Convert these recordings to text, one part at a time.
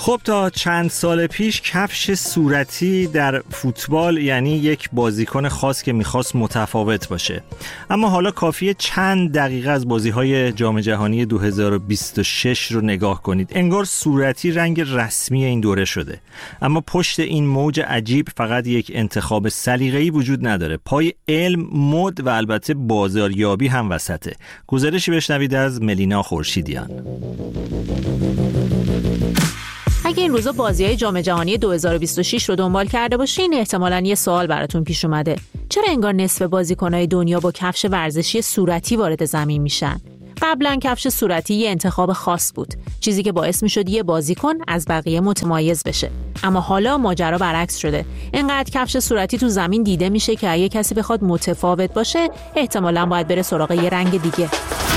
خب تا چند سال پیش کفش صورتی در فوتبال یعنی یک بازیکن خاص که میخواست متفاوت باشه. اما حالا کافیه چند دقیقه از بازی‌های جام جهانی 2026 رو نگاه کنید. انگار صورتی رنگ رسمی این دوره شده. اما پشت این موج عجیب فقط یک انتخاب سلیقه‌ای وجود نداره. پای علم، مد و البته بازاریابی هم وسطه. گزارشی بشنوید از ملینا خورشیدیان. اگه این روزا بازی‌های جام جهانی 2026 رو دنبال کرده باشین، احتمالاً یه سوال براتون پیش اومده. چرا انگار نصف بازیکن‌های دنیا با کفش ورزشی صورتی وارد زمین میشن؟ قبلا کفش صورتی یه انتخاب خاص بود، چیزی که باعث میشد یه بازیکن از بقیه متمایز بشه. اما حالا ماجرا برعکس شده. اینقدر کفش صورتی تو زمین دیده میشه که اگه کسی بخواد متفاوت باشه، احتمالاً باید بره سراغ یه رنگ دیگه.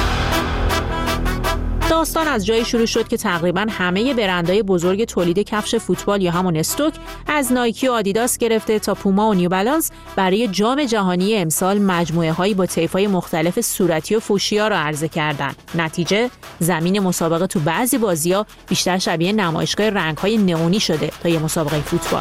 داستان از جایی شروع شد که تقریباً همه برندهای بزرگ تولید کفش فوتبال یا همون استوک، از نایکی و آدیداس گرفته تا پوما و نیو بالانس، برای جام جهانی امسال مجموعه هایی با طیف‌های مختلف صورتی و فوشیا رو عرضه کردن. نتیجه زمین مسابقه تو بعضی بازی‌ها بیشتر شبیه نمایشگاه رنگ‌های نئونی شده تا یه مسابقه فوتبال.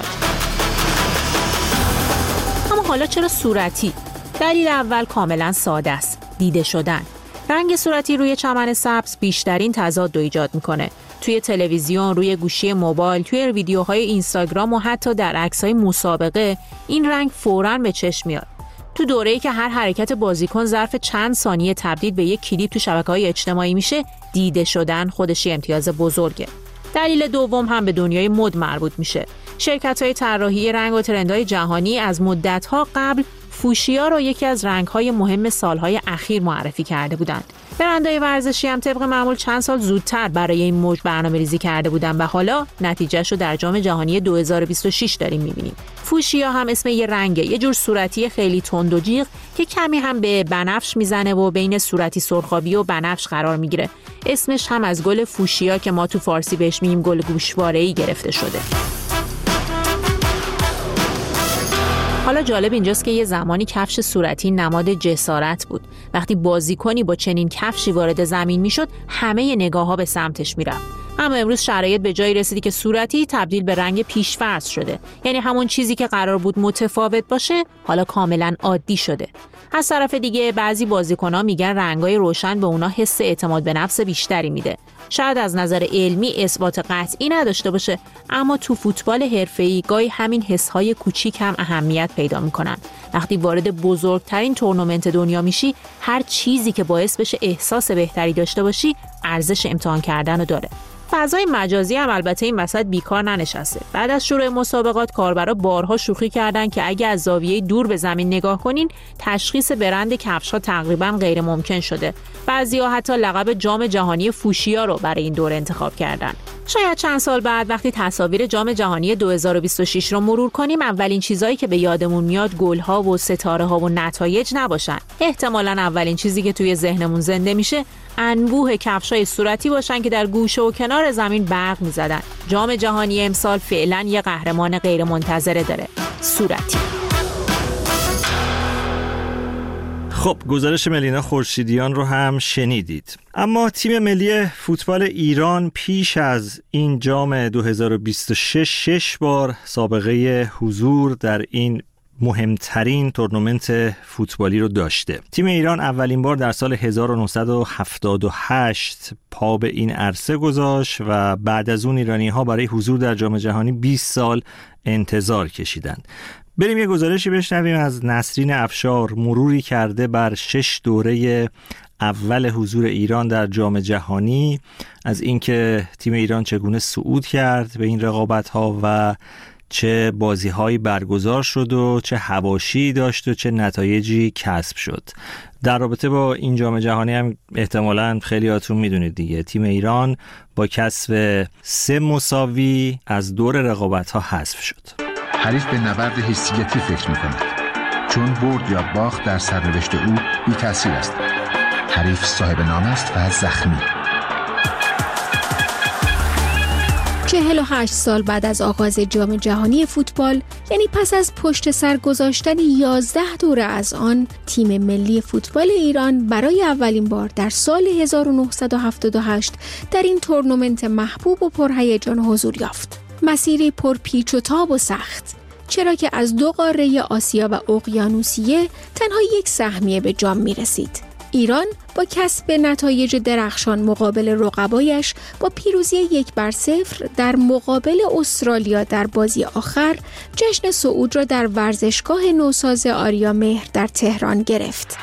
اما حالا چرا صورتی؟ دلیل اول کاملاً ساده است: دیده شدن. رنگ صورتی روی چمن سبز بیشترین تضاد رو ایجاد میکنه. توی تلویزیون، روی گوشی موبایل، توی ویدیوهای اینستاگرام و حتی در عکس‌های مسابقه این رنگ فوراً به چشم میاد. تو دوره‌ای که هر حرکت بازیکن ظرف چند ثانیه تبدیل به یک کلیپ تو شبکه‌های اجتماعی میشه، دیده شدن خودش امتیاز بزرگه. دلیل دوم هم به دنیای مد مربوط میشه. شرکت‌های طراحی رنگ و ترندهای جهانی از مدت‌ها قبل فوشیا رو یکی از رنگ‌های مهم سال‌های اخیر معرفی کرده بودند. برندهای ورزشی هم طبق معمول چند سال زودتر برای این موج برنامه‌ریزی کرده بودند و حالا نتیجه‌شو در جام جهانی 2026 داریم می‌بینیم. فوشیا هم اسم یه رنگه، یه جور صورتی خیلی تند و جیغ که کمی هم به بنفش میزنه و بین صورتی سرخابی و بنفش قرار میگیره. اسمش هم از گل فوشیا که ما تو فارسی بهش میگیم گل گوشواره‌ای گرفته شده. حالا جالب اینجاست که یه زمانی کفش صورتی نماد جسارت بود. وقتی بازیکنی با چنین کفشی وارد زمین میشد، همه نگاه‌ها به سمتش میرفت. اما امروز شرایط به جایی رسیدی که صورتی تبدیل به رنگ پیش‌فرض شده. یعنی همون چیزی که قرار بود متفاوت باشه، حالا کاملاً عادی شده. از طرف دیگه بعضی بازیکن‌ها میگن رنگ‌های روشن به اونا حس اعتماد به نفس بیشتری میده. شاید از نظر علمی اثبات قطعی نداشته باشه، اما تو فوتبال حرفه‌ای گاهی همین حس‌های کوچیک هم اهمیت پیدا می‌کنن. وقتی وارد بزرگترین تورنمنت دنیا میشی، هر چیزی که باعث بشه احساس بهتری داشته باشی، ارزش امتحان کردن رو داره. فضای مجازی هم البته این وسط بیکار ننشسته. بعد از شروع مسابقات کاربرا بارها شوخی کردن که اگه از زاویه دور به زمین نگاه کنین، تشخیص برند کفش‌ها تقریباً غیر ممکن شده. بعضی‌ها حتی لقب جام جهانی فوشیا رو برای این دوره انتخاب کردن. شاید چند سال بعد وقتی تصاویر جام جهانی 2026 رو مرور کنیم، اولین چیزایی که به یادمون میاد گل‌ها و ستاره‌ها و نتایج نباشن. احتمالاً اولین چیزی که توی ذهنمون زنده میشه انبوه کفشای صورتی باشن که در گوشه و کنار زمین برق می‌زدن. جام جهانی امسال فعلاً یه قهرمان غیر منتظره داره: صورتی. خب گزارش ملینا خورشیدیان رو هم شنیدید. اما تیم ملی فوتبال ایران پیش از این جام 2026 6 بار سابقه حضور در این مهمترین تورنمنت فوتبالی رو داشته. تیم ایران اولین بار در سال 1978 پا به این عرصه گذاشت و بعد از اون ایرانی‌ها برای حضور در جام جهانی 20 سال انتظار کشیدند. بریم یه گزارشی بشنویم از نسرین افشار، مروری کرده بر 6 دوره اول حضور ایران در جام جهانی، از اینکه تیم ایران چگونه صعود کرد به این رقابت‌ها و چه بازی‌هایی برگزار شد و چه حواشی داشت و چه نتایجی کسب شد. در رابطه با این جام جهانی هم احتمالاً خیلیاتون میدونید دیگه، تیم ایران با کسب 3 مساوی از دور رقابت‌ها حذف شد. حریف به نبرد حیثیتی فکر می‌کند، چون برد یا باخت در سرنوشت او بی تأثیر است. حریف صاحب نام است و زخمی. 48 سال بعد از آغاز جام جهانی فوتبال، یعنی پس از پشت سر گذاشتن 11 دوره از آن، تیم ملی فوتبال ایران برای اولین بار در سال 1978 در این تورنمنت محبوب و پرهیجان حضور یافت. مسیری پر پیچ و تاب و سخت، چرا که از 2 قاره آسیا و اقیانوسیه تنها 1 سهمیه به جام می‌رسید. ایران با کسب نتایج درخشان مقابل رقبایش با پیروزی 1-0 در مقابل استرالیا در بازی آخر، جشن صعود را در ورزشگاه نوساز آریا مهر در تهران گرفت.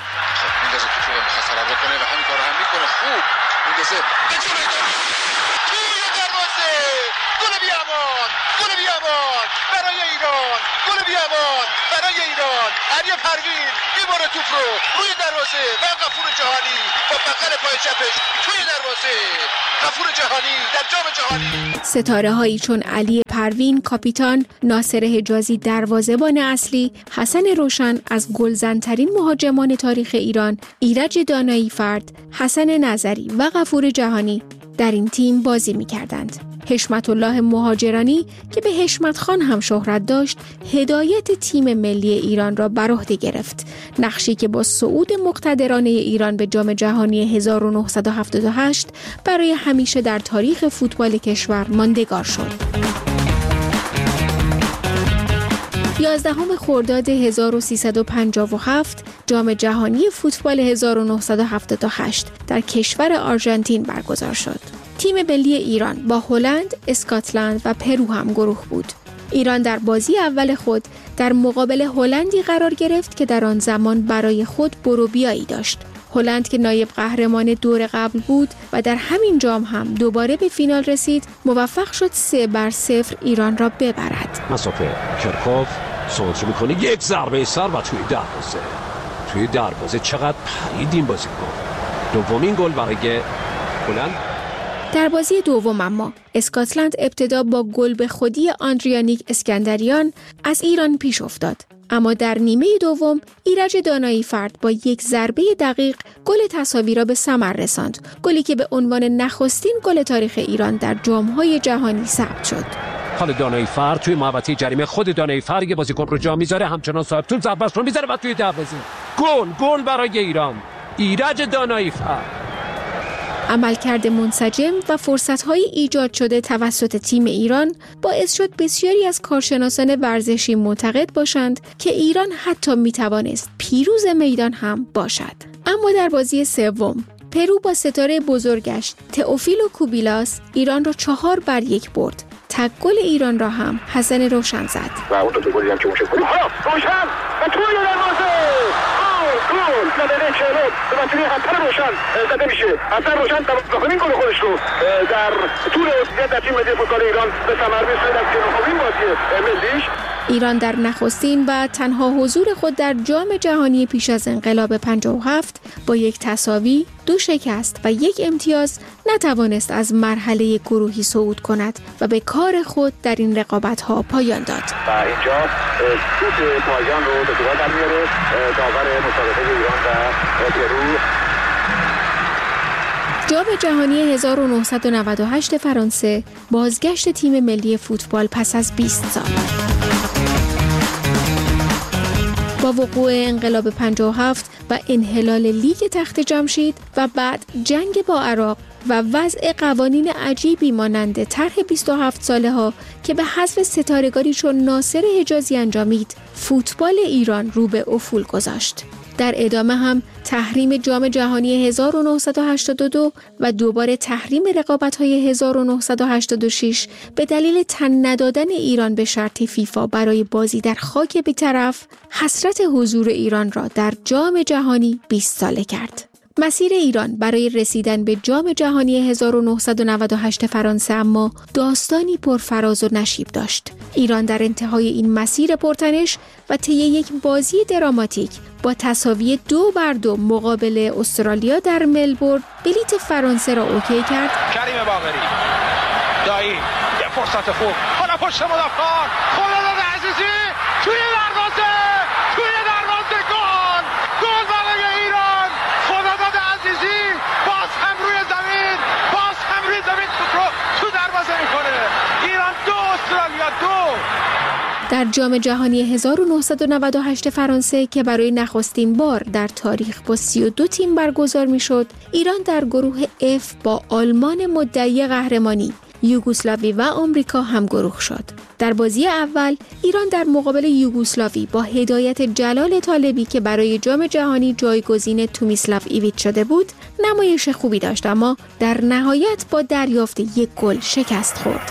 برای ایران علی پروین میبره توپ رو روی دروازه و غفور جهانی با بغل پای چپش توی دروازه. غفور جهانی در جام جهانی. ستاره هایی چون علی پروین کاپیتان، ناصر حجازی دروازه‌بان اصلی، حسن روشن از گلزن‌ترین مهاجمان تاریخ ایران، ایرج دانایی فرد، حسن نظری و غفور جهانی در این تیم بازی می‌کردند. حشمت الله مهاجرانی که به حشمت خان هم شهرت داشت، هدایت تیم ملی ایران را بر عهده گرفت، نقشی که با صعود مقتدرانه ایران به جام جهانی 1978 برای همیشه در تاریخ فوتبال کشور ماندگار شد. 11 خرداد 1357 جام جهانی فوتبال 1978 در کشور آرژانتین برگزار شد. تیم ملی ایران با هلند، اسکاتلند و پرو هم گروه بود. ایران در بازی اول خود در مقابل هلندی قرار گرفت که در آن زمان برای خود برو بیایی داشت. هلند که نایب قهرمان دور قبل بود و در همین جام هم دوباره به فینال رسید، موفق شد 3-0 ایران را ببرد. مسافه کرکوف سانتر میکنه، 1 ضربه سر و توی دروازه چقدر پرید این بازیکن. دومین گل برای هلند. در بازی دوم اما اسکاتلند ابتدا با گل به خودی آندریانیک اسکندریان از ایران پیش افتاد، اما در نیمه دوم ایرج دانایی فرد با 1 ضربه دقیق گل تساوی را به ثمر رساند، گلی که به عنوان نخستین گل تاریخ ایران در جام‌های جهانی ثبت شد. حال دانایی فرد توی محوطه جریمه خود دانایی فرد یه بازیکن رو جا میذاره، همچنان صاحب توپ ضربه‌اش رو میذاره و توی دروازه گل برای ایران. ایرج دانایی فرد. عملکرد منسجم و فرصت‌های ایجاد شده توسط تیم ایران باعث شد بسیاری از کارشناسان ورزشی معتقد باشند که ایران حتی می‌توانست پیروز میدان هم باشد. اما در بازی سوم پرو با ستاره بزرگش تئوفیلو کوبیلاس ایران را 4-1 برد. تک گل ایران را هم حسن روشن زد. و اون دو گلی هم که روشن و توی دروازه گل زدن چهرم به وسیله حسن روشن زده میشه. حسن روشن دومین گل خودش رو در طول عضویت در تیم ملی فوتبال ایران به ثمر می‌رساند در نخستین بازی ملیش. ایران در نخستین و تنها حضور خود در جام جهانی پیش از انقلاب 57 با 1 تساوی، 2 شکست و 1 امتیاز نتوانست از مرحله گروهی صعود کند و به کار خود در این رقابت‌ها پایان داد. و اینجا سود پایان رو به جواب در میاره داور مسابقه ایران و پرو. جام جهانی 1998 فرانسه، بازگشت تیم ملی فوتبال پس از 20 سال. با وقوع انقلاب 57 و انحلال لیگ تخت جمشید و بعد جنگ با عراق و وضع قوانین عجیبی مانند طرح 27 ساله ها که به حذف ستارگانی چون ناصر حجازی انجامید، فوتبال ایران رو به افول گذاشت. در ادامه هم تحریم جام جهانی 1982 و دوباره تحریم رقابت‌های 1986 به دلیل تن ندادن ایران به شرط فیفا برای بازی در خاک بی‌طرف، حسرت حضور ایران را در جام جهانی 20 ساله کرد. مسیر ایران برای رسیدن به جام جهانی 1998 فرانسه اما داستانی پرفراز و نشیب داشت. ایران در انتهای این مسیر پرتنش و طی یک بازی دراماتیک با تساوی 2-2 مقابل استرالیا در ملبورن بلیت فرانسه را اوکی کرد. کریم باقری دایی یه فرصت خوب، حالا پشت مدافعان خداداد عزیزی توی دروازه گل برای ایران. خداداد عزیزی باز هم روی زمین توپ رو تو دروازه میکنه. در جام جهانی 1998 فرانسه که برای نخستین بار در تاریخ با 32 تیم برگزار میشد، ایران در گروه F با آلمان مدعی قهرمانی، یوگسلاوی و آمریکا هم گروه شد. در بازی اول ایران در مقابل یوگسلاوی با هدایت جلال طالبی که برای جام جهانی جایگزین تومیسلاو ایویچ شده بود، نمایش خوبی داشت، اما در نهایت با دریافت یک گل شکست خورد.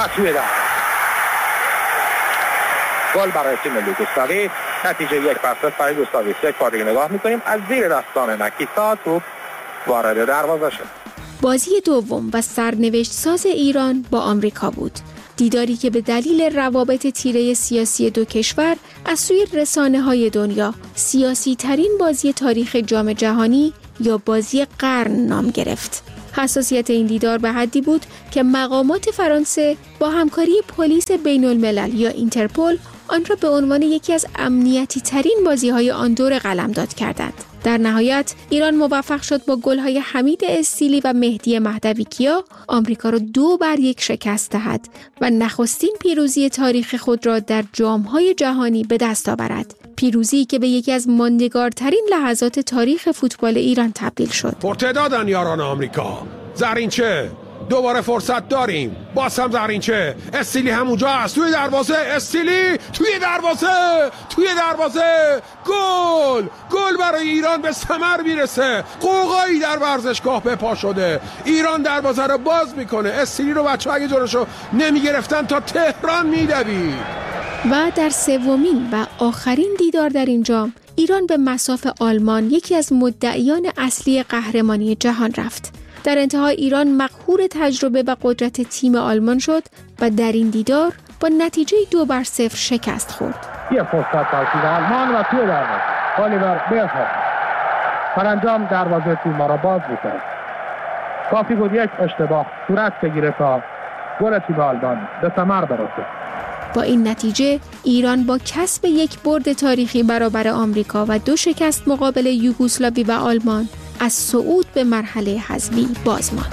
گل برای تیم یوگسلاوی، نتیجه 1-0 برای یوگسلاوی. یک بار دیگه نگاه می‌کنیم از زیر دستان نکیتا توپ وارد دروازه شد. بازی دوم و سرنوشت ساز ایران با آمریکا بود. دیداری که به دلیل روابط تیره سیاسی دو کشور از سوی رسانه‌های دنیا سیاسی ترین بازی تاریخ جام جهانی یا بازی قرن نام گرفت. حساسیت این دیدار به حدی بود که مقامات فرانسه با همکاری پلیس بین الملل یا اینترپل آن را به عنوان یکی از امنیتی ترین بازی‌های آن دور قلمداد کردند. در نهایت ایران موفق شد با گل‌های حمید استیلی و مهدی مهدوی کیا آمریکا را 2-1 شکست دهد و نخستین پیروزی تاریخ خود را در جام‌های جهانی به دست آورد. پیروزی که به یکی از ماندگارترین لحظات تاریخ فوتبال ایران تبدیل شد. پرتعدادن یاران آمریکا. زرینچه دوباره فرصت داریم. باز هم زرینچه. استیلی همونجا است. توی دروازه. استیلی توی دروازه. گل برای ایران به ثمر میرسه. قوقایی در ورزشگاه به پا شده. ایران دروازه رو باز میکنه. استیلی رو بچه‌ها اگه جلوشو نمیگرفتن تا تهران میدوید. و در سومین و آخرین دیدار در این جام، ایران به مصاف آلمان، یکی از مدعیان اصلی قهرمانی جهان، رفت. در انتها ایران مقهور تجربه و قدرت تیم آلمان شد و در این دیدار با نتیجه 2-0 شکست خورد. یه فرصت برای تیم آلمان و توی دروازه الیور بیرهوف سرانجام دروازه تیم ما را باز می‌کنه. کافی بود یک اشتباه صورت بگیره تا گل تیم آلمان به ثمر برسه. با این نتیجه ایران با کسب یک برد تاریخی برابر آمریکا و 2 شکست مقابل یوگسلاوی و آلمان از صعود به مرحله حذفی باز ماند.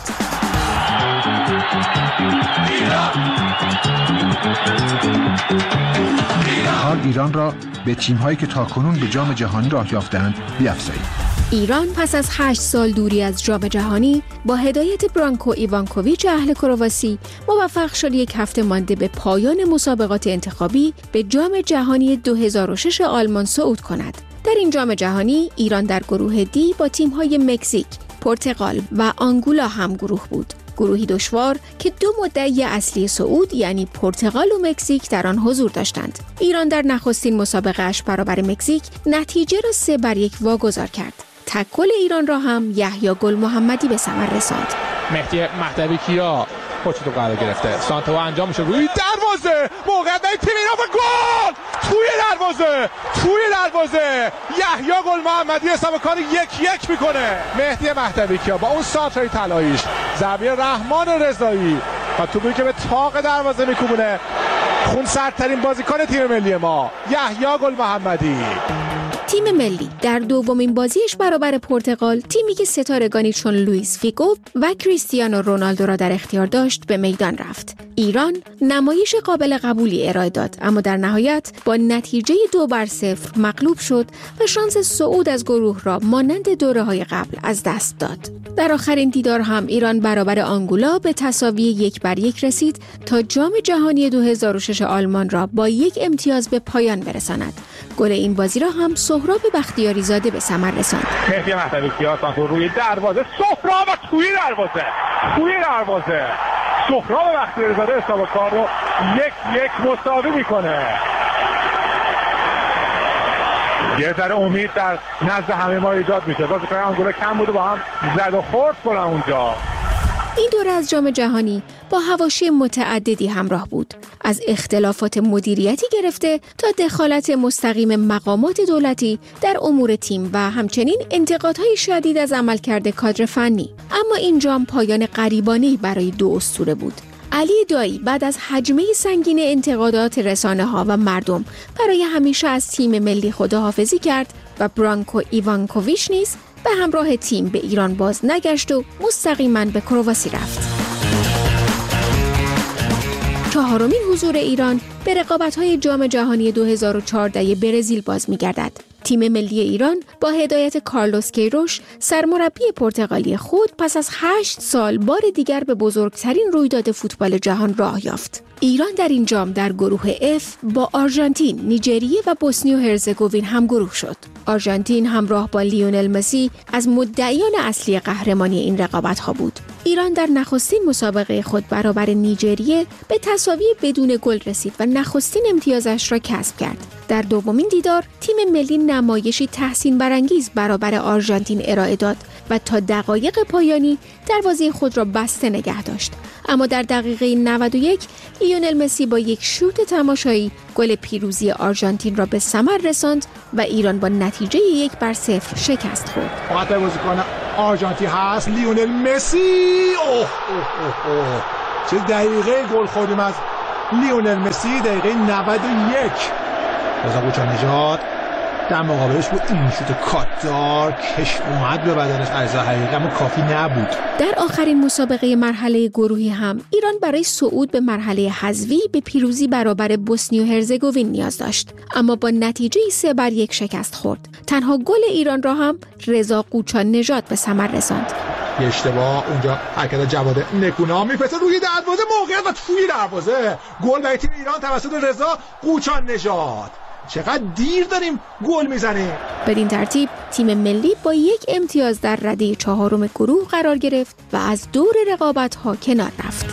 حال ایران را به تیم‌هایی که تاکنون به جام جهانی راه یافتند بیفزایید. ایران پس از 8 سال دوری از جام جهانی با هدایت برانکو ایوانکوویچ اهل کرواسی موفق شد یک هفته مانده به پایان مسابقات انتخابی به جام جهانی 2006 آلمان صعود کند. در این جام جهانی ایران در گروه دی با تیم‌های مکزیک، پرتغال و آنگولا هم گروه بود. گروهی دشوار که 2 مدعی اصلی صعود یعنی پرتغال و مکزیک در آن حضور داشتند. ایران در نخستین مسابقه اش برابر مکزیک نتیجه را 3-1 واگذار کرد. تک گل ایران را هم یحیی گل محمدی به ثمر رساند. مهدی مهدوی کیا پشت تو قرار گرفته. سانتو انجام میشه روی دروازه. موقعیت برای تیم ایران و گل! توی دروازه یحیی گل محمدی حساب کار 1-1 میکنه. مهدی مهدوی کیا با اون سانترای طلاییش، زاویه رحمان رضایی و توپی که به تاق دروازه میکوبونه. خونسردترین بازیکن تیم ملی ما یحیی گل محمدی. تیم ملی در دومین بازیش برابر پرتغال، تیمی که ستارگانی چون لوئیس فیگو و کریستیانو رونالدو را در اختیار داشت، به میدان رفت. ایران نمایش قابل قبولی ارائه داد، اما در نهایت با نتیجه 2-0 مغلوب شد و شانس صعود از گروه را مانند دوره‌های قبل از دست داد. در آخرین دیدار هم ایران برابر آنگولا به تساوی 1-1 رسید تا جام جهانی 2006 آلمان را با 1 امتیاز به پایان برساند. گل این بازی را هم سهراب بختیاری زاده به ثمر رساند. مهدی مهدوی کیا روی دروازه، سهراب و توی دروازه سهراب بختیاری زاده حساب کار رو 1-1 مساوی میکنه. یه ذره امید در نزد همه ما ایجاد میشه. بازیکن آنگولا کم بود و با هم زد و خورد کنن اونجا. این دوره از جام جهانی با حواشی متعددی همراه بود، از اختلافات مدیریتی گرفته تا دخالت مستقیم مقامات دولتی در امور تیم و همچنین انتقادهای شدید از عملکرد کادر فنی. اما این جام پایان غریبانه‌ای برای 2 اسطوره بود. علی دایی بعد از حجمه سنگین انتقادات رسانه‌ها و مردم برای همیشه از تیم ملی خداحافظی کرد و برانکو ایوانکوویچ نیز به همراه تیم به ایران باز نگشت و مستقیما به کرواسی رفت. 4 4مین حضور ایران به رقابت‌های جام جهانی 2014 برزیل باز می‌گردد. تیم ملی ایران با هدایت کارلوس کیروش سرمربی پرتغالی خود پس از 8 سال بار دیگر به بزرگترین رویداد فوتبال جهان راه یافت. ایران در این جام در گروه F با آرژانتین، نیجریه و بوسنی و هرزگوین همگروه شد. آرژانتین همراه با لیونل مسی از مدعیان اصلی قهرمانی این رقابت‌ها بود. ایران در نخستین مسابقه خود برابر نیجریه به تساوی بدون گل رسید و نخستین امتیازش را کسب کرد. در دومین دیدار تیم ملی نمایشی تحسین برانگیز برابر آرژانتین ارائه داد و تا دقایق پایانی دروازه خود را بسته نگه داشت. اما در دقیقه 91 لیونل مسی با یک شوت تماشایی گل پیروزی آرژانتین را به ثمر رساند و ایران با نتیجه 1-0 شکست خورد. فقط بازیکن آرژانتین هست لیونل مسی. چه دقیقه گل خوردیم از لیونل مسی، دقیقه 91. رضا قوچان نژاد در مقابلش بود، این شوت کاتدار کش اومد به بدنش، عرضه حقیقی اما کافی نبود. در آخرین مسابقه مرحله گروهی هم ایران برای صعود به مرحله حذفی به پیروزی برابر بوسنی و هرزگوین نیاز داشت، اما با نتیجه 3-1 شکست خورد. تنها گل ایران را هم رضا قوچان نژاد به ثمر رساند. یه اشتباه اونجا، حرکت جواد نکونا میپسه روی دروازه، موقعیت و توی دروازه، گل برای تیم ایران توسط رضا قوچان نژاد. چقدر دیر داریم گل میزنیم. بدین ترتیب تیم ملی با 1 امتیاز در رده 4 گروه قرار گرفت و از دور رقابت‌ها کنار رفت.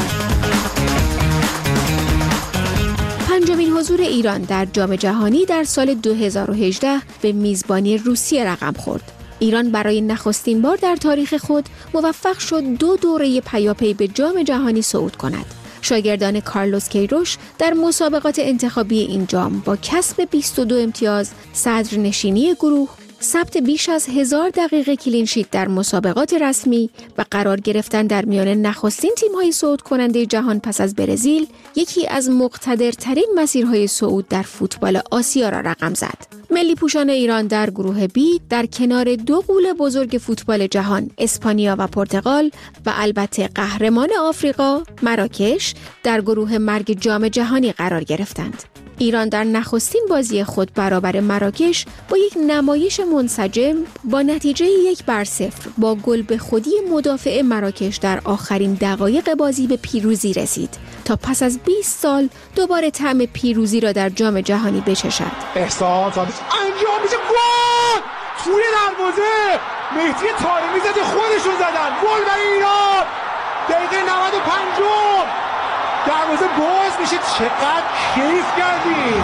پنجمین حضور ایران در جام جهانی در سال 2018 به میزبانی روسیه رقم خورد. ایران برای نخستین بار در تاریخ خود موفق شد 2 دوره پیاپی به جام جهانی صعود کند. شاگردان کارلوس کیروش در مسابقات انتخابی این جام با کسب 22 امتیاز، صدرنشینی گروه، ثبت بیش از 1000 دقیقه کلینشیت در مسابقات رسمی و قرار گرفتن در میان نخستین تیم‌های صعود کننده جهان پس از برزیل، یکی از مقتدرترین مسیرهای صعود در فوتبال آسیا را رقم زد. ملی پوشان ایران در گروه بی در کنار 2 غول بزرگ فوتبال جهان، اسپانیا و پرتغال و البته قهرمان آفریقا، مراکش، در گروه مرگ جام جهانی قرار گرفتند. ایران در نخستین بازی خود برابر مراکش با یک نمایش منسجم با نتیجه 1-0 با گل به خودی مدافع مراکش در آخرین دقایق بازی به پیروزی رسید تا پس از 20 سال دوباره طعم پیروزی را در جام جهانی بچشد. احسان صادق انجام میشه، گل توی دروازه، مهدی طارمی زده، خودشون زدن، گل برای ایران. دقیقه 95 دروازه باز میشه. چقدر کیف کردید،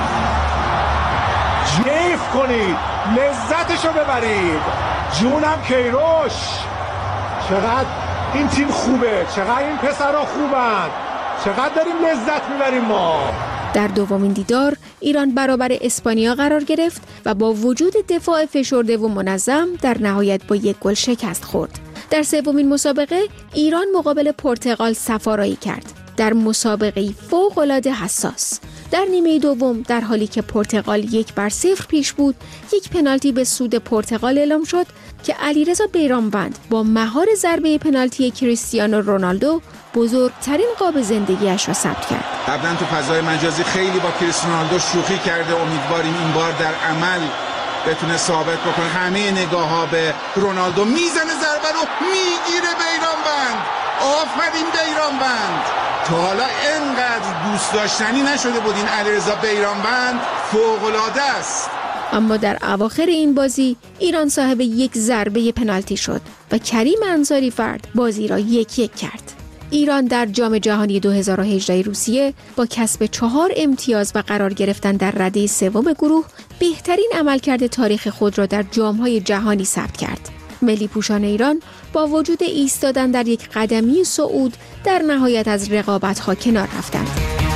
کیف کنید، لذتشو ببرید. جونم کیروش، چقدر این تیم خوبه، چقدر این پسرها خوبن، چقدر داریم لذت میبریم ما. در دومین دیدار ایران برابر اسپانیا قرار گرفت و با وجود دفاع فشرده و منظم در نهایت با 1 گل شکست خورد. در سومین مسابقه ایران مقابل پرتغال صفارایی کرد. در مسابقه‌ای فوق‌العاده حساس، در نیمه دوم در حالی که پرتغال 1-0 پیش بود، یک پنالتی به سود پرتغال اعلام شد که علیرضا بیرانوند با مهار ضربه پنالتی کریستیانو رونالدو بزرگترین قاب زندگیش را ثبت کرد. قبلا تو فضای مجازی خیلی با کریستیانو رونالدو شوخی کرده، امیدواریم این بار در عمل بتونه ثابت بکنه. همه نگاه‌ها به رونالدو، میزنه ضربه رو، میگیره بیرانوند. آفرین بیرانوند. تا حالا اینقدر دوست داشتنی نشده بود این علیرضا بیرانوند، فوق‌العاده است. اما در اواخر این بازی ایران صاحب 1 ضربه پنالتی شد و کریم انصاری فرد بازی را 1-1 کرد. ایران در جام جهانی 2018 روسیه با کسب 4 امتیاز و قرار گرفتن در رده 3 گروه بهترین عملکرد تاریخ خود را در جام‌های جهانی ثبت کرد. ملی پوشان ایران با وجود ایستادن در یک قدمی صعود در نهایت از رقابت‌ها کنار رفتند.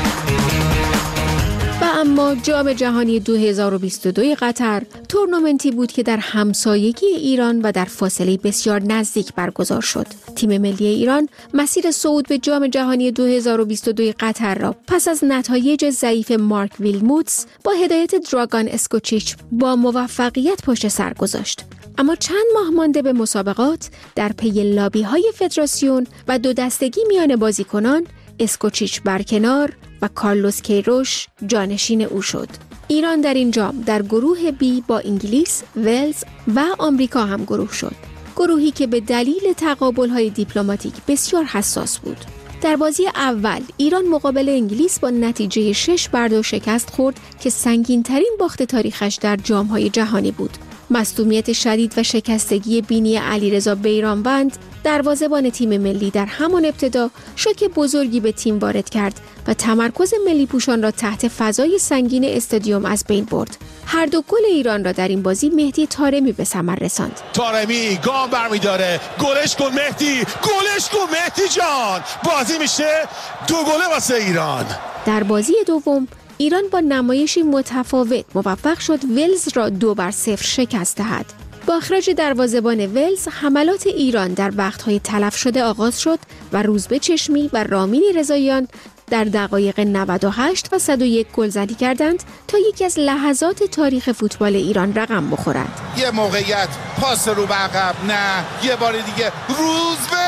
و اما جام جهانی 2022 قطر تورنمنتی بود که در همسایگی ایران و در فاصله بسیار نزدیک برگزار شد. تیم ملی ایران مسیر صعود به جام جهانی 2022 قطر را پس از نتایج ضعیف مارک ویلموتس با هدایت دراگان اسکوچیچ با موفقیت پشت سر گذاشت. اما چند ماه مانده به مسابقات در پی لابی‌های فدراسیون و 2 دستگی میان بازیکنان، اسکوچیچ برکنار و کارلوس کیروش جانشین او شد. ایران در این جام در گروه بی با انگلیس، ولز و آمریکا هم گروه شد. گروهی که به دلیل تقابل‌های دیپلماتیک بسیار حساس بود. در بازی اول ایران مقابل انگلیس با نتیجه 6-2 شکست خورد که سنگین‌ترین باخت تاریخش در جام‌های جهانی بود. مصدومیت شدید و شکستگی بینی علیرضا بیرانوند دروازه‌بان تیم ملی در همان ابتدا شوک بزرگی به تیم وارد کرد و تمرکز ملی پوشان را تحت فضای سنگین استادیوم از بین برد. هر دو گل ایران را در این بازی مهدی طارمی به ثمر رساند. طارمی گام برمی‌داره، گلش کن مهدی جان. بازی میشه 2 گل واسه ایران. در بازی دوم ایران با نمایشی متفاوت موفق شد ولز را 2-0 شکست دهد. با اخراج دروازه‌بان ولز حملات ایران در وقت‌های تلف شده آغاز شد و روزبه چشمی و رامین رضاییان در دقایق 98 و 101 گلزنی کردند تا یکی از لحظات تاریخ فوتبال ایران رقم بخورند. یه موقعیت پاس رو به عقب، نه یه بار دیگه روزبه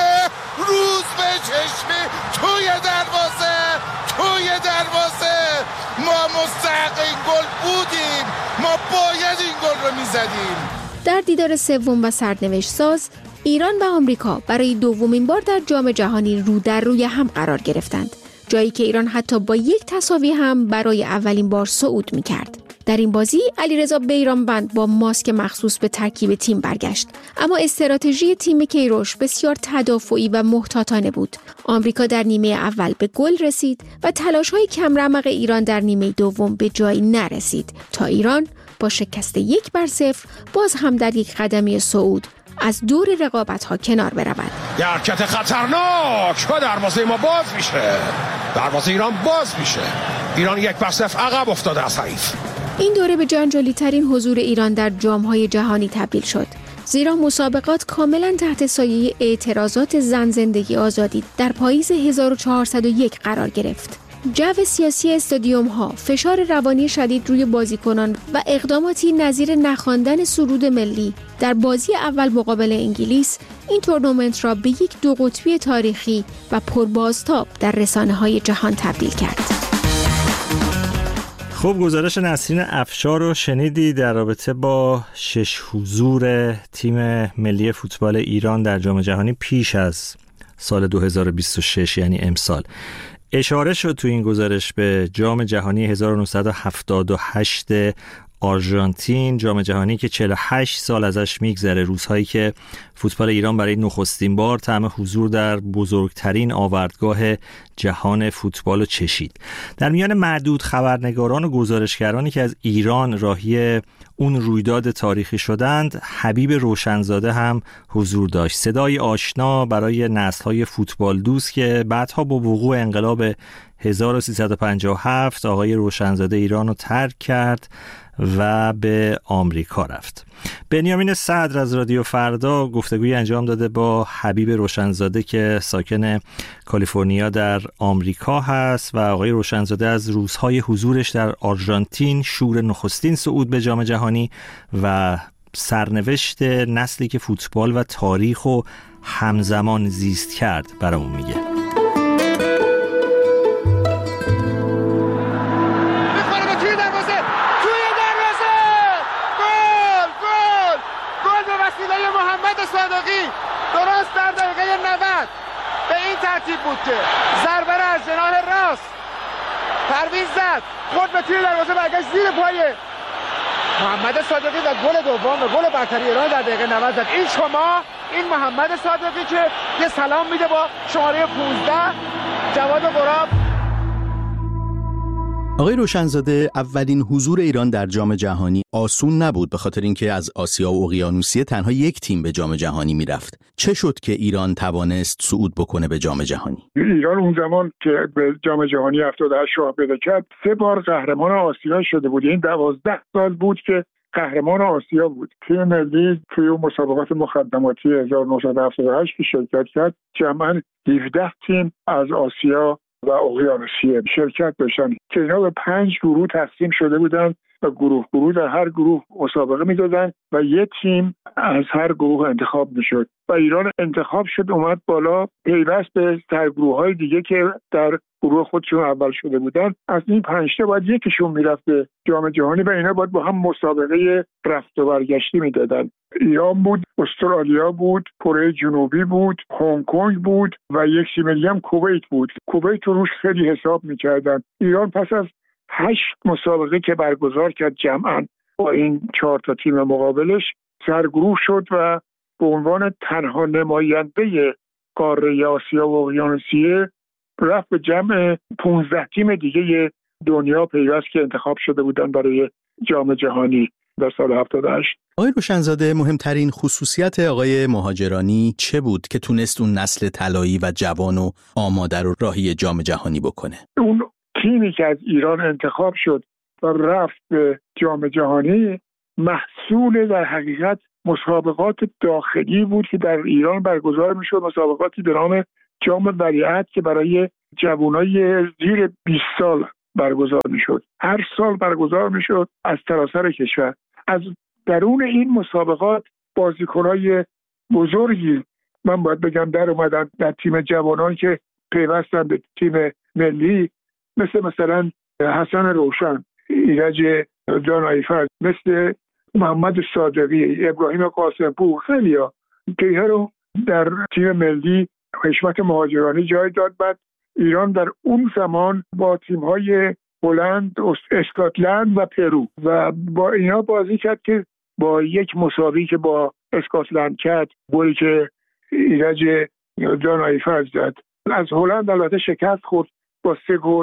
چشمی توی دروازه ما مستحق این گل بودیم، ما باید این گل رو میزدیم. در دیدار سوم و سرنوشت ساز ایران و آمریکا برای دومین بار در جام جهانی رو در روی هم قرار گرفتند، جایی که ایران حتی با یک تساوی هم برای اولین بار صعود می‌کرد. در این بازی علیرضا بیرانوند با ماسک مخصوص به ترکیب تیم برگشت، اما استراتژی تیم کیروش بسیار تدافعی و محتاطانه بود. آمریکا در نیمه اول به گل رسید و تلاش‌های کمرمق ایران در نیمه دوم به جایی نرسید تا ایران با شکست 1-0 باز هم در یک قدمی صعود از دور رقابت‌ها کنار برود. حرکت خطرناک و دروازه ما باز میشه. دروازه ایران باز میشه. ایران 1-0 عقب افتاده از حریف. این دوره به جنجالی‌ترین حضور ایران در جام‌های جهانی تبدیل شد، زیرا مسابقات کاملا تحت سایه اعتراضات زن زندگی آزادی در پاییز 1401 قرار گرفت. جو سیاسی استادیوم‌ها، فشار روانی شدید روی بازیکنان و اقداماتی نظیر نخواندن سرود ملی در بازی اول مقابل انگلیس این تورنمنت را به یک 2 قطبی تاریخی و پربازتاب در رسانه‌های جهان تبدیل کرد. خب گزارش نسرین افشار رو شنیدی در رابطه با 6 حضور تیم ملی فوتبال ایران در جام جهانی پیش از سال 2026 یعنی امسال. اشاره شد تو این گزارش به جام جهانی 1978 آرژانتین، جام جهانی که 48 سال ازش میگذره، روزهایی که فوتبال ایران برای نخستین بار طعم حضور در بزرگترین آوردگاه جهان فوتبال رو چشید. در میان معدود خبرنگاران و گزارشگرانی که از ایران راهی اون رویداد تاریخی شدند، حبیب روشنزاده هم حضور داشت. صدای آشنا برای نسل‌های فوتبال دوست که بعدها با وقوع انقلاب 1357 آقای روشنزاده ایران رو ترک کرد و به آمریکا رفت. بنیامین صدر از رادیو فردا گفتگوی انجام داده با حبیب روشنزاده که ساکن کالیفرنیا در آمریکا هست و آقای روشنزاده از روزهای حضورش در آرژانتین، شور نخستین صعود به جام جهانی و سرنوشت نسلی که فوتبال و تاریخ و همزمان زیست کرد برامون میگه. درست در دقیقه 90 به این ترتیب بود که ضربه را از جناح راست پرویز زد، خورد به توی دروازه، برگشت زیر پای محمد صادقی و گل دوم، گل برتری ایران در دقیقه 90 زد. این شما، این محمد صادقی که یه سلام میده با شماره 15 جواد قراب. آقای روشنزاده، اولین حضور ایران در جام جهانی آسون نبود، به خاطر اینکه از آسیا و اقیانوسیه تنها یک تیم به جام جهانی میرفت. چه شد که ایران توانست صعود بکنه به جام جهانی؟ ایران اون زمان که به جام جهانی 78 راه پیدا کرد 3 بار قهرمان آسیا شده بود. این 12 سال بود که قهرمان آسیا بود. تیم ملی توی مسابقات مقدماتی 1978 که شرکت کرد، جمعاً 17 تیم از آسیا و اقیانوسیه شرکت داشتن که اینا به 5 گروه تقسیم شده بودن و گروه در هر گروه مسابقه میدادن و یه تیم از هر گروه انتخاب میشد و ایران انتخاب شد اومد بالا پیوست به سرگروه‌های دیگه که در گروه خودشون اول شده بودن. از این 5 تا باید یکیشون میرفت به جام جهانی و اینا باید با هم مسابقه رفت و برگشتی میدادن. ایران بود، استرالیا بود، کره جنوبی بود، هنگ کنگ بود و یک تیم دیگه هم کویت بود. کویت رو روش خیلی حساب میکردن. ایران پس از 8 مسابقه که برگزار کرد جمعاً با این 4 تا تیم مقابلش سرگروه شد و به عنوان تنها نماینده قاره آسیا و اقیانوسیه رفت به جمع 15 تیم دیگه دنیا پیوست که انتخاب شده بودن برای جام جهانی در سال 78. آقای روشنزاده، مهمترین خصوصیت آقای مهاجرانی چه بود که تونست اون نسل طلایی و جوان و آماده رو راهی جام جهانی بکنه؟ اون تیمی که از ایران انتخاب شد و رفت به جام جهانی محصول در حقیقت مسابقات داخلی بود که در ایران برگزار میشد، مسابقاتی به نام جام ولیعهد که برای جوانای زیر 20 سال برگزار میشد. هر سال برگزار میشد از سراسر کشور. از درون این مسابقات بازیکنای بزرگی من باید بگم در اومدن در تیم جوانان که پیوستن به تیم ملی، مثلا حسن روشن، ایرج دانایی‌فر، مثل محمد صادقی، ابراهیم قاسمپور، خیلیا که اینا رو در تیم ملی حشمت مهاجرانی جای داد. بعد ایران در اون زمان با تیم‌های هلند، اسکاتلند و پرو و با اینا بازی کرد که با یک مساوی که با اسکاتلند کرد، گلی که ایرج دانایی‌فر زد، از هلند البته شکست خورد با 3 گل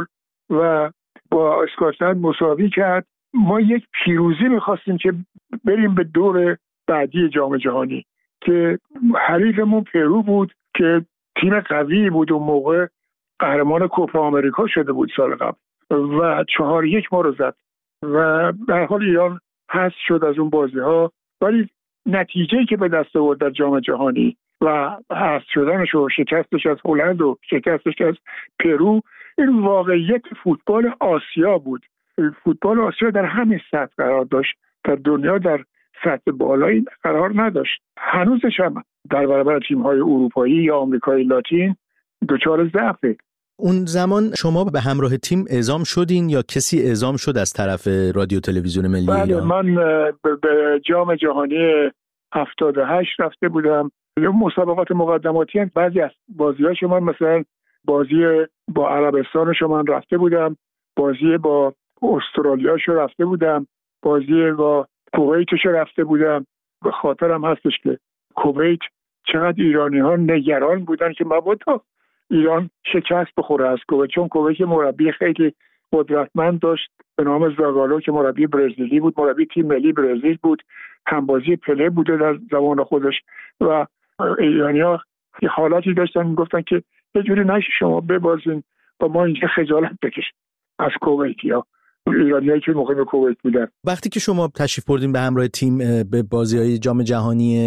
و با اسکاتلند مساوی کرد. ما یک پیروزی می‌خواستیم که بریم به دور بعدی جام جهانی که حریفمون پرو بود که تیم قوی بود، اون موقع قهرمان کوپا آمریکا شده بود سال قبل و 4-1 ما رو زد و به هر حال ایران حذف شد از اون بازی‌ها. ولی نتیجه‌ای که به دست آورد در جام جهانی و حذف شدنش و شکستش از هلند و شکستش از پرو، این واقعیت فوتبال آسیا بود. فوتبال آسیا در همین سطح قرار داشت، در دنیا در سطح بالایی قرار نداشت. هنوزش هم در برابر تیم‌های اروپایی یا آمریکای لاتین دچار ضعفه. اون زمان شما به همراه تیم اعزام شدین یا کسی اعزام شد از طرف رادیو تلویزیون ملی ایران؟ من به جام جهانی 78 رفته بودم. مسابقات مقدماتی هست. بعضی از بازی‌هاش من مثلا بازی با عربستانش من رفته بودم، بازی با استرالیاش رفته بودم، بازی با کویتش رفته بودم. به خاطرم هستش که کویت چقدر ایرانی‌ها نگران بودن که مبادا ایران شکست بخوره از کویت، چون کویت مربی خیلی قدرتمند داشت به نام زاگالو که مربی برزیلی بود، مربی تیم ملی برزیل بود، همبازی پله بوده در زمان خودش و ایرانی‌ها یه حالاتی داشتن میگفتن که یه جوری نشه شما ببازین و ما اینجا خجالت بکشیم از کویتیا، ایرانیایی که موقع به کویت بودن. وقتی که شما تشریف بردین به همراه تیم به بازی‌های جام جهانی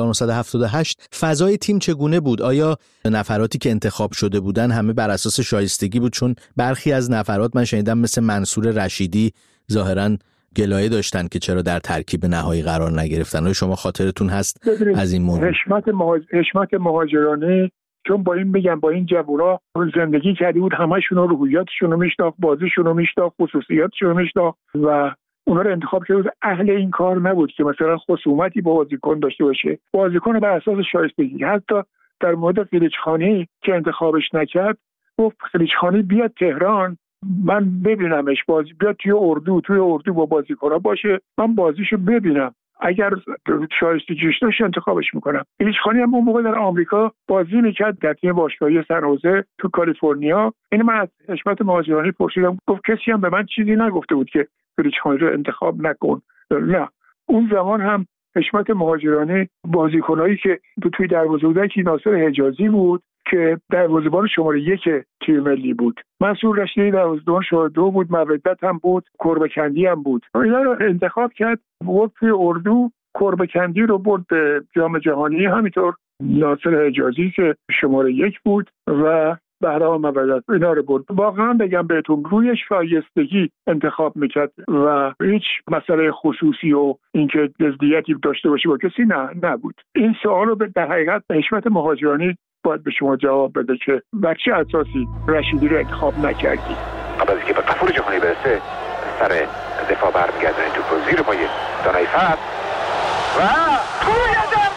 1978 فضای تیم چگونه بود؟ آیا نفراتی که انتخاب شده بودن همه بر اساس شایستگی بود؟ چون برخی از نفرات من شنیدم مثل منصور رشیدی ظاهراً گلایه داشتن که چرا در ترکیب نهایی قرار نگرفتن. آیا شما خاطرتون هست از این موضوع؟ حشمت مهاجرانی چون با این جوونا زندگی کرده بود، همشون رو روحیاتشون رو میشناخت، بازیشون رو میشناخت، خصوصیاتشون رو میشناخت و اونا رو انتخاب کرده بود. اهل این کار نبود که مثلا خصومتی با بازیکن داشته باشه. بازیکن بر اساس شایستگی. حتی در مورد قلیچخانی که انتخابش نکرد گفت قلیچخانی بیاد تهران من ببینمش، بیاد توی اردو با بازیکن‌ها باشه، من بازیشو ببینم، اگر شایستگیش داشت انتخابش میکنم. قلیچخانی هم اون موقع در آمریکا بازی میکرد در تیم باشگاهی سن‌حوزه تو کالیفرنیا. این من از حشمت مهاجرانی پرسیدم، گفت کسی هم به من چیزی نگفته بود که قلیچخانی رو انتخاب نکن. نه، اون زمان هم حشمت مهاجرانی بازیکنایی که توی دروازه بودن که ناصر حجازی بود که دروازه‌بان شماره 1 تیم ملی بود، منصور رشیدی دروازه‌بان شماره 2 بود، مودت هم بود، کربکندی هم بود. اینا رو انتخاب کرد، برد توی اردو، کربکندی رو برد به جام جهانی، همینطور ناصر حجازی که شماره 1 بود و بهرام مودت اینا رو برد. واقعا بگم بهتون روی شایستگی انتخاب میکرد و هیچ مسئله خصوصی و اینکه نزدیکی داشته باشه با کسی نبود. این سوال رو در حقیقت حشمت مهاجرانی باید به شما جواب بده که بر چه اساسی رشیدی رو انتخاب نکردی. قبل از اینکه به قفور جهانی برسه سر دفاع برمیگردونه توپ زیر پای دانای فتح و توی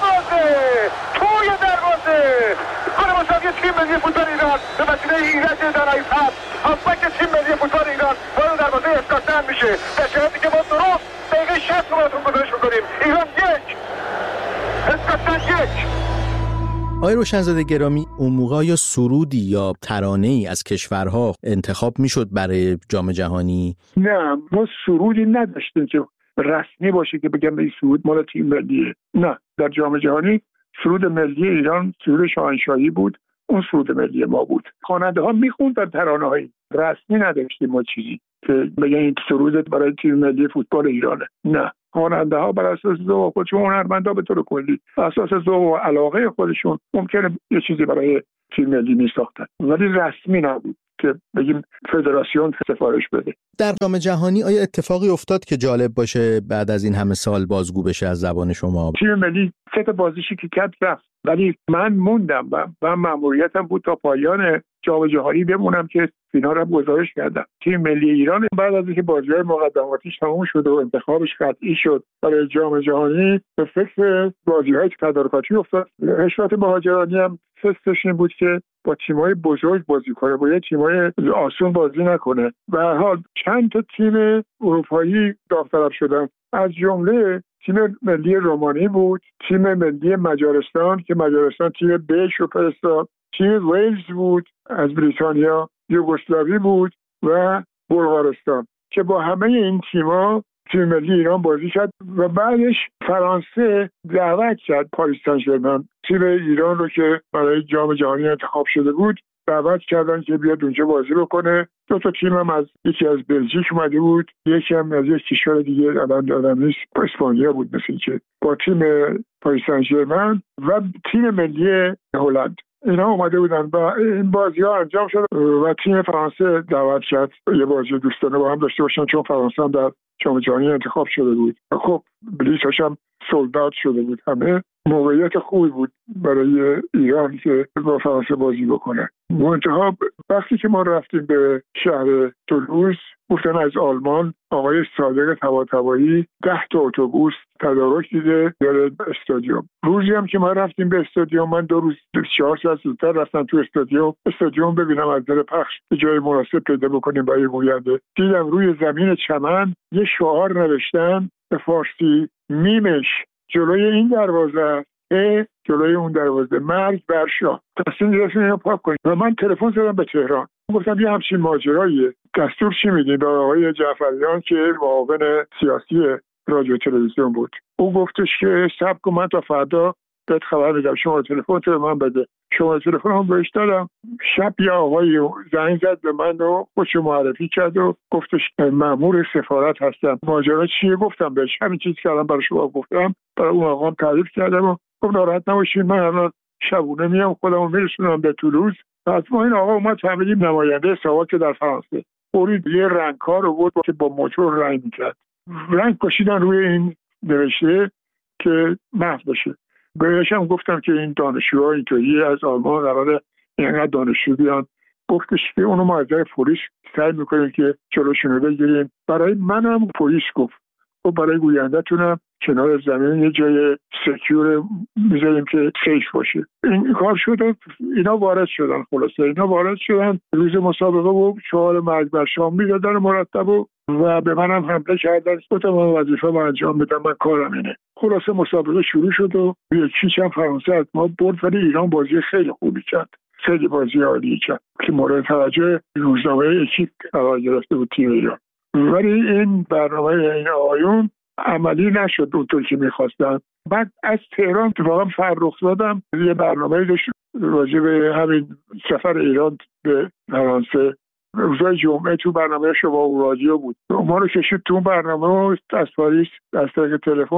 دروازه گل مساوی تیم ملی فوتبال ایران به وسیله ایرج دانای فتح هافبک تیم ملی فوتبال ایران وارد دروازه اسکاتلند میشه در شرایطی که ما درست دقیقه 60 رو براتون گزارش میکنیم. ایران 1 اسکاتلند 1. آقای روشنزاده گرامی، اون موقع یا سرودی یا ترانه‌ای از کشورها انتخاب میشد برای جام جهانی؟ نه، ما سرودی نداشتیم که رسمی باشه که بگم این سرود مال تیم ملیه. نه، در جام جهانی سرود ملی ایران سرود شاهنشاهی بود، اون سرود ملی ما بود. خواننده ها میخوندن ترانه‌های رسمی، نداشتیم ما چیزی که بگن این سرود برای تیم ملی فوتبال ایرانه. نه، خواننده ها بر اساس ذوق خودشون، هنرمندا به طور کلی بر اساس ذوق و علاقه خودشون ممکنه یه چیزی برای تیم ملی میساختن، ولی رسمی نبود که بگیم فدراسیون سفارش بده. در جام جهانی آیا اتفاقی افتاد که جالب باشه بعد از این همه سال بازگو بشه از زبان شما؟ تیم ملی 3 بازیشی که کرد رفت، ولی من موندم و مأموریتم بود تا پایان جام جهانی بمونم که فینال رو گزارش کردم. تیم ملی ایران بعد از اینکه بازی‌های مقدماتیش تموم شد و انتخابش قطعی شد برای جام جهانی به فکر بازی‌های تدارکاتی افتاد. حشمت مهاجرانی هم فکرش این بود که با تیم‌های بزرگ بازی کنه، با تیم‌های آسون بازی نکنه. به هر حال چند تا تیم اروپایی داوطلب شدن، از جمله تیم ملی رومانی بود، تیم ملی مجارستان که مجارستان تیم بش رو فرستاد، تیم ویلز بود از بریتانیا، یوگسلاوی بود و بلغارستان که با همه این تیم‌ها تیم ملی ایران بازی کرد و بعدش فرانسه دعوت کرد پاریس سن ژرمن تیم ایران رو که برای جام جهانی انتخاب شده بود، دعوت کردن که بیاد اونجا بازی بکنه. 2 تیم هم از یکی از بلژیک اومده بود، یکی هم از یک کشور دیگه الان یادم نیست، اسپانیا بود مثل که، با تیم پاریس سن ژرمن و تیم ملی هلند. اینا اومده بودن و این بازی‌ها انجام شد و تیم فرانسه دعوت کرد یه بازی دوستانه با هم داشته باشن، چون فرانسه هم در جام جهانی انتخاب شده بود. خب بلیطش هم سولدات شده بود. همه موقعیت خوبی بود برای ایران که با فرانسه بازی بکنه. منتها وقتی که ما رفتیم به شهر تولوز، گفتن از آلمان آقای صادق طباطبایی 10 اتوبوس تدارک دیده داره استادیوم. روزی هم که ما رفتیم به استادیوم، من 4 ساعت زودتر رفتم تو استادیوم ببینم از در پخش جای مناسب پیدا بکنیم برای گوینده. دیدم روی زمین چمن یه شعار نوشتن به فارسی، میمش جلوی این دروازه جلوی اون دروازه، مرگ بر شاه. تصمیم گرفتیم اینو پاک کنیم و من تلفن زدم به تهران، گفتم یه همچین ماجراییه، دستور چی میدین؟ به آقای جعفریان که معاون سیاسی رادیو تلویزیون بود. او گفتش که صبر کن من تا فردا بهت خبر میدم، شما تلفن تو من بده. شما تلفن هم بهش دادم. شب یه آقای زنگ زد به من و خودشو معرفی کرد و گفتش مأمور سفارت هستم. ماجرا چیه؟ گفتم بهش همین چیزی که الان برای شما گفتم، برای اون آقا تعریف کردم و گفت ناراحت نباشین، من الان شبونه میام خودمو میرسونم به تولوز. از ما این آقا اومد فهمیدیم نماینده ساواک در فرانسه، برید یه رنگکار رو بود که با موتور رنگ میکرد، رنگ کشیدن روی این نوشته که محو بشه. بهش هم گفتم که این دانشجوها اینطوری از آلمان قراره اینقدر دانشجو بیان. گفتش که اونو ما از پلیس سعی میکنیم که جلوشونو بگیریم. برای منم پلیس گفت برای گوینده‌تونم کنار زمین یه جای سکیور میذاریم که سیف باشه. این کار شد، اینا وارد شدن. خلاصه اینا وارد شدن، روز مسابقه بود، شعار مرگ بر شاه میدادن مرتب و به منم حمله کردن. گفتم من وظیفه رو انجام بدم، من کارم اینه. خلاصه مسابقه شروع شد و یکیش هم فرانسه از ما برد، ولی ایران بازی خیلی خوبی کرد، خیلی بازی عالی کرد که مورد توجه روزنامه اکیپ قرار گرفته بود تیم ایران. ولی این برنامه این آقایون عملی نشد اونطور که میخواستن. بعد از تهران واقعا فرخ زادم یه برنامه داشت راجع به همین سفر ایران به فرانسه. روزای جمعه تو برنامه شما و رادیو بود، ما رو کشید تو برنامه از پاریس از طریق تلفن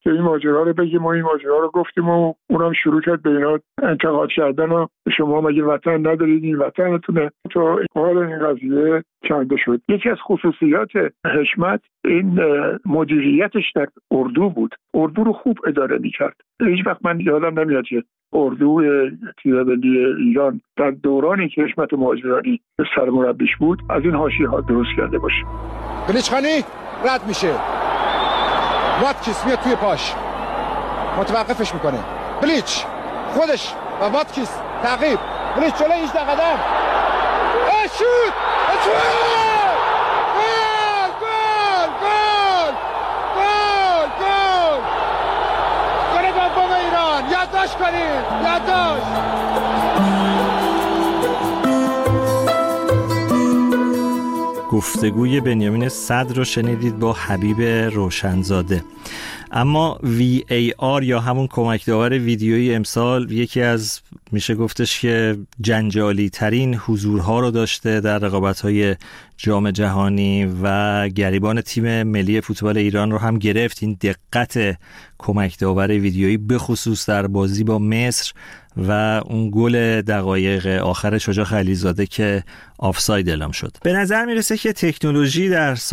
که این ماجرا رو بگیم و این ماجرا رو گفتیم و اونم شروع کرد به اینا انتقاد کردن و شما مگه وطن ندارید، این وطنتونه. تو حال این قضیه کنده شد. یکی از خصوصیات حشمت این مدیریتش در اردو بود. اردو رو خوب اداره میکرد. هیچ وقت من یادم نمیاد که اردو تیره‌بندی ایران در دورانی که حشمت مهاجرانی سرمربیش بود از این حاشیه‌ها درست کرده باشه. بلیچخانی رد میشه، واتکیس میاد توی پاش متوقفش میکنه، بلیچ خودش و واتکیس تعقیب، بلیچ جلوی 18 قدم شوت گل گل گل گل گل گل دوم ایران. یادداشت کنید، یادداشت. گفتگوی بنیامین صدر رو شنیدید با حبیب روشنزاده. اما VAR یا همون کمک داور ویدیویی امسال یکی از میشه گفتش که جنجالی ترین حضورها رو داشته در رقابت‌های جام جهانی و گریبان تیم ملی فوتبال ایران رو هم گرفت. این دقت کمک داور ویدیویی به خصوص در بازی با مصر و اون گل دقایق آخر شجاع خلیلزاده که آفساید اعلام شد. به نظر میرسه که تکنولوژی در